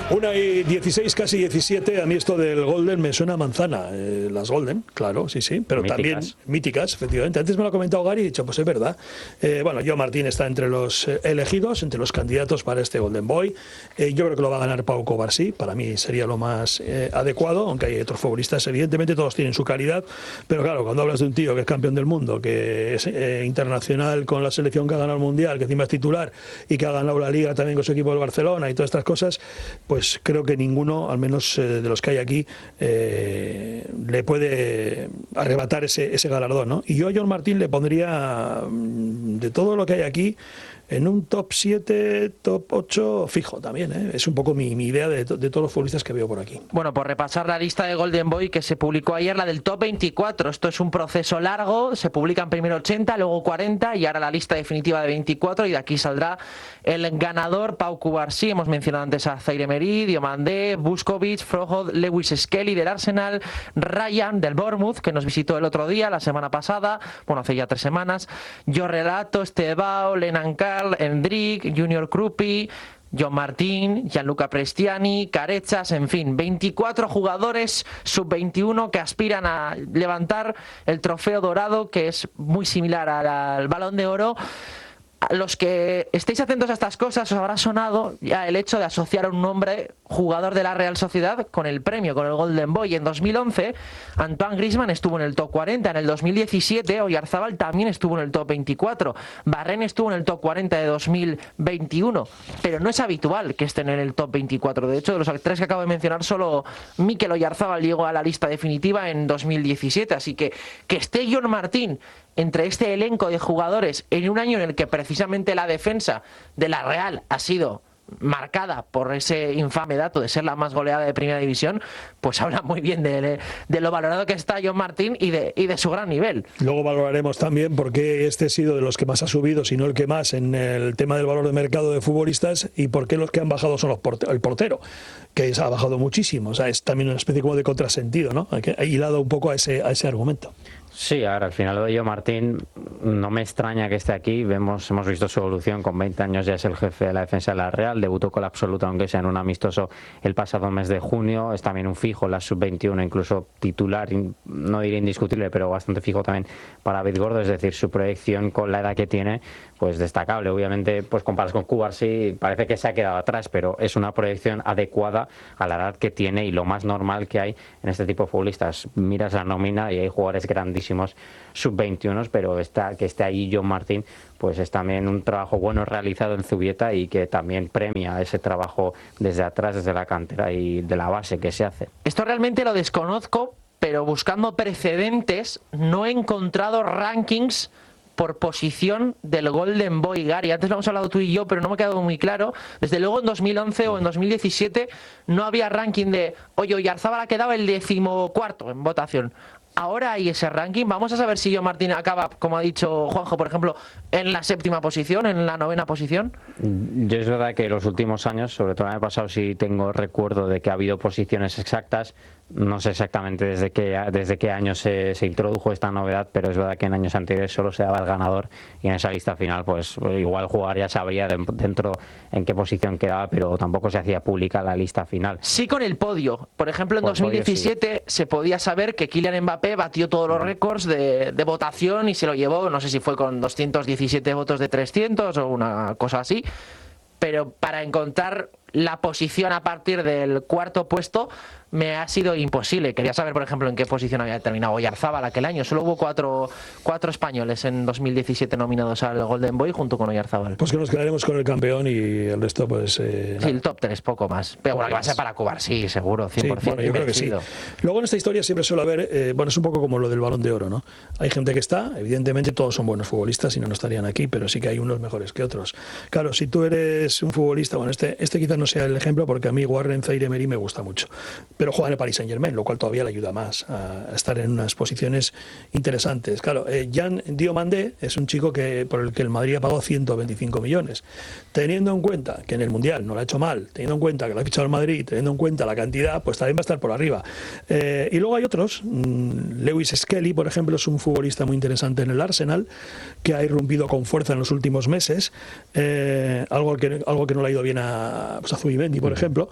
1:16, casi 17. A mí esto del Golden me suena a manzana. Las Golden, claro, sí, pero míticas. También míticas, efectivamente. Antes me lo ha comentado Gary y he dicho, pues es verdad. Bueno, Joe Martín está entre los elegidos, entre los candidatos para este Golden Boy. Yo creo que lo va a ganar Pau Cubarsí. Para mí sería lo más adecuado, aunque hay otros futbolistas. Evidentemente todos tienen su calidad, pero claro, cuando hablas de un tío que es campeón del mundo, que es internacional con la selección, que ha ganado el Mundial, que encima es titular y que ha ganado la Liga también con su equipo del Barcelona y todas estas cosas, pues creo que ninguno, al menos de los que hay aquí, le puede arrebatar ese galardón, ¿no? Y yo a John Martín le pondría, de todo lo que hay aquí, en un top 7, top 8 fijo también, ¿eh? Es un poco mi idea de todos los futbolistas que veo por aquí. Bueno, por repasar la lista de Golden Boy que se publicó ayer, la del top 24. Esto es un proceso largo, se publican primero 80, luego 40 y ahora la lista definitiva de 24, y de aquí saldrá el ganador. Pau Cubarsí, hemos mencionado antes a Zaire Emery, Diomandé, Buskovich, Froholt, Lewis Skelly del Arsenal, Ryan del Bournemouth, que nos visitó el otro día, la semana pasada, bueno, hace ya 3 semanas, Jo Relato, Estebao, Lenan Carl, Endrick, Junior Krupi, John Martín, Gianluca Prestiani, Carechas, en fin, 24 jugadores sub-21 que aspiran a levantar el trofeo dorado, que es muy similar al Balón de Oro. A los que estéis atentos a estas cosas os habrá sonado ya el hecho de asociar a un nombre jugador de la Real Sociedad con el premio, con el Golden Boy. En 2011 Antoine Griezmann estuvo en el top 40, en el 2017 Oyarzábal también estuvo en el top 24, Varane estuvo en el top 40 de 2021, pero no es habitual que estén en el top 24. De hecho, de los 3 que acabo de mencionar, solo Mikel Oyarzábal llegó a la lista definitiva en 2017, así que esté John Martín entre este elenco de jugadores en un año en el que precisamente la defensa de la Real ha sido marcada por ese infame dato de ser la más goleada de Primera División, pues habla muy bien de lo valorado que está John Martín y de su gran nivel. Luego valoraremos también por qué este ha sido de los que más ha subido, si no el que más, en el tema del valor de mercado de futbolistas, y por qué los que han bajado son el portero, que ha bajado muchísimo. O sea, es también una especie como de contrasentido, ¿no? Ha hilado un poco a ese argumento. Sí, ahora al final lo de John Martín no me extraña que esté aquí. Hemos visto su evolución. Con 20 años ya es el jefe de la defensa de la Real, debutó con la absoluta, aunque sea en un amistoso el pasado mes de junio. Es también un fijo, la sub-21, incluso titular, no diré indiscutible, pero bastante fijo también para David Gordo. Es decir, su proyección con la edad que tiene, pues destacable. Obviamente, pues comparas con Cubarsí, parece que se ha quedado atrás, pero es una proyección adecuada a la edad que tiene y lo más normal que hay en este tipo de futbolistas. Miras la nómina y hay jugadores grandísimos sub-21, pero que esté ahí John Martín, pues es también un trabajo bueno realizado en Zubieta y que también premia ese trabajo desde atrás, desde la cantera y de la base que se hace. Esto realmente lo desconozco, pero buscando precedentes no he encontrado rankings por posición del Golden Boy, Gary. Antes lo hemos hablado tú y yo, pero no me ha quedado muy claro. Desde luego en 2011 o en 2017 no había ranking de, oye, Oyarzábal ha quedado el 14º en votación. Ahora hay ese ranking. Vamos a saber si John Martín acaba, como ha dicho Juanjo, por ejemplo, en la 7ª posición, en la 9ª posición. Yo es verdad que los últimos años, sobre todo el año pasado, sí tengo recuerdo de que ha habido posiciones exactas. No sé exactamente desde qué año se introdujo esta novedad, pero es verdad que en años anteriores solo se daba el ganador y en esa lista final pues igual el jugador ya sabría dentro en qué posición quedaba, pero tampoco se hacía pública la lista final. Sí, con el podio. Por ejemplo, en 2017 podio, sí, se podía saber que Kylian Mbappé batió todos los récords de votación y se lo llevó, no sé si fue con 217 votos de 300 o una cosa así, pero para encontrar la posición a partir del 4º puesto me ha sido imposible. Quería saber, por ejemplo, en qué posición había terminado Oyarzábal aquel año. Solo hubo cuatro españoles en 2017 nominados al Golden Boy junto con Oyarzábal. Pues que nos quedaremos con el campeón y el resto, pues... sí, el top 3, poco más. Pero bueno, que va a ser para Cubarsí, seguro, 100%. Sí, bueno, yo creo que sí. Luego en esta historia siempre suele haber... bueno, es un poco como lo del Balón de Oro, ¿no? Hay gente que está, evidentemente todos son buenos futbolistas y no estarían aquí, pero sí que hay unos mejores que otros. Claro, si tú eres un futbolista... Bueno, este quizás no sea el ejemplo porque a mí Warren Zaire Emery me gusta mucho. Pero juega en el Paris Saint-Germain, lo cual todavía le ayuda más a estar en unas posiciones interesantes. Claro, Jan Diomandé es un chico por el que el Madrid ha pagado 125 millones. Teniendo en cuenta que en el Mundial no lo ha hecho mal, teniendo en cuenta que lo ha fichado el Madrid, teniendo en cuenta la cantidad, pues también va a estar por arriba. Y luego hay otros. Lewis Skelly, por ejemplo, es un futbolista muy interesante en el Arsenal, que ha irrumpido con fuerza en los últimos meses. Algo que no le ha ido bien a a Zubimendi, por ejemplo.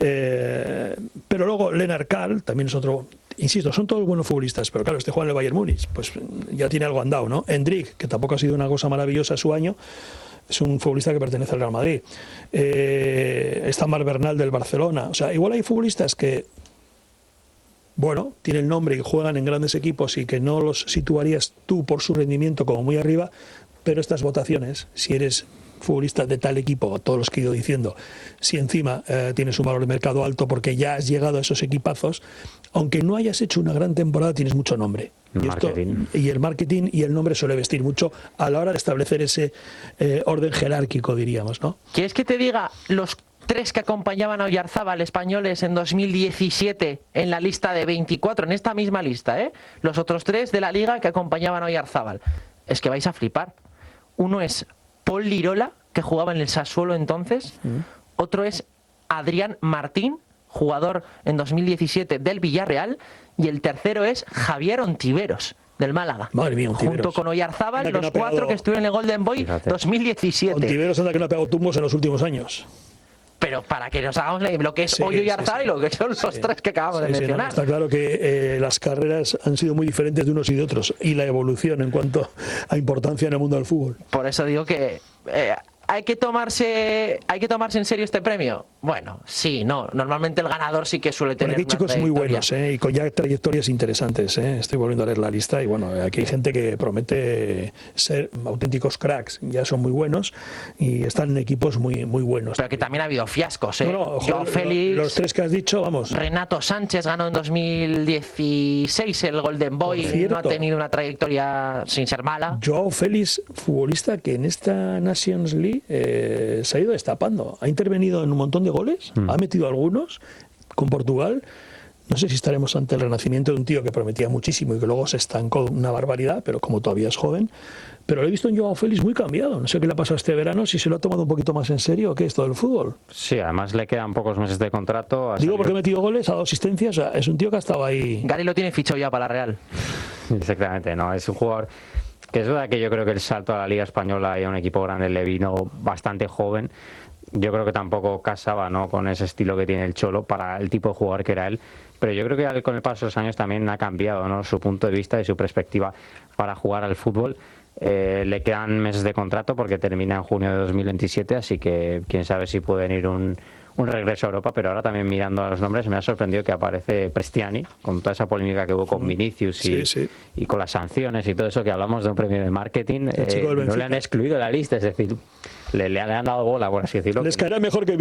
Pero luego Lennart Kahl también es otro. Insisto, son todos buenos futbolistas, pero claro, este juega en el Bayern Múnich, pues ya tiene algo andado, ¿no? Endrick, que tampoco ha sido una cosa maravillosa su año, es un futbolista que pertenece al Real Madrid. Está Marc Bernal del Barcelona. O sea, igual hay futbolistas que, bueno, tienen nombre y juegan en grandes equipos y que no los situarías tú por su rendimiento como muy arriba, pero estas votaciones, si eres futbolista de tal equipo, todos los que he ido diciendo, si encima tienes un valor de mercado alto porque ya has llegado a esos equipazos, aunque no hayas hecho una gran temporada, tienes mucho nombre. Y el marketing y el nombre suele vestir mucho a la hora de establecer ese orden jerárquico, diríamos, ¿no? ¿Quieres que te diga los 3 que acompañaban a Oyarzábal, españoles, en 2017 en la lista de 24, en esta misma lista, ¿eh? Los otros 3 de la Liga que acompañaban a Oyarzábal. Es que vais a flipar. Uno es Paul Lirola, que jugaba en el Sassuolo entonces. Otro es Adrián Martín, jugador en 2017 del Villarreal. Y el tercero es Javier Ontiveros, del Málaga. Madre mía, Ontiveros. Junto con Oyarzábal, los 4 que estuvieron en el Golden Boy 2017. Ontiveros anda que no ha pegado tumbos en los últimos años. Pero para que nos hagamos lo que es hoy Oyarzábal y lo que son los 3 que acabamos de mencionar. No, está claro que las carreras han sido muy diferentes de unos y de otros, y la evolución en cuanto a importancia en el mundo del fútbol. Por eso digo que ¿hay que tomarse en serio este premio? Bueno, sí, no. Normalmente el ganador sí que suele tener. Bueno, aquí hay chicos muy buenos, y con ya trayectorias interesantes. Estoy volviendo a leer la lista y bueno, aquí hay gente que promete ser auténticos cracks. Ya son muy buenos y están en equipos muy, muy buenos. Pero que también ha habido fiascos, Joao Félix, los 3 que has dicho, vamos. Renato Sánchez ganó en 2016 el Golden Boy, no ha tenido una trayectoria sin ser mala. Joao Félix, futbolista que en esta Nations League se ha ido destapando. Ha intervenido en un montón de goles, ha metido algunos con Portugal. No sé si estaremos ante el renacimiento de un tío que prometía muchísimo y que luego se estancó una barbaridad, pero como todavía es joven. Pero lo he visto en Joao Félix muy cambiado. No sé qué le ha pasado este verano, si se lo ha tomado un poquito más en serio o qué es todo el fútbol. Sí, además le quedan pocos meses de contrato. Digo porque ha metido goles, ha dado asistencias, o sea, es un tío que ha estado ahí. Gary lo tiene fichado ya para la Real. Exactamente, no, es un jugador que es verdad que yo creo que el salto a la Liga Española y a un equipo grande le vino bastante joven. Yo creo que tampoco casaba, ¿no?, con ese estilo que tiene el Cholo para el tipo de jugador que era él. Pero yo creo que con el paso de los años también ha cambiado, ¿no?, su punto de vista y su perspectiva para jugar al fútbol. Le quedan meses de contrato porque termina en junio de 2027, así que quién sabe si puede venir un regreso a Europa. Pero ahora también mirando a los nombres me ha sorprendido que aparece Prestiani, con toda esa polémica que hubo con Vinicius y con las sanciones y todo eso, que hablamos de un premio de marketing. No le han excluido de la lista, es decir, le han dado bola, por así decirlo. Les caerá mejor que